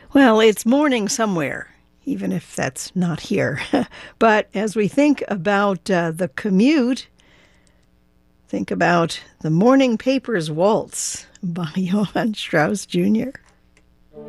Well, it's morning somewhere, even if that's not here. But as we think about the commute, think about the morning paper's waltz by Johann Strauss Jr.